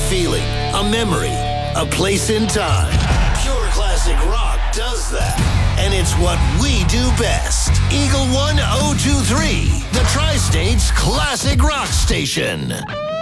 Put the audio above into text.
feeling, a memory, a place in time. Pure classic rock does that. And it's what we do best. Eagle 1023, the Tri-State's classic rock station.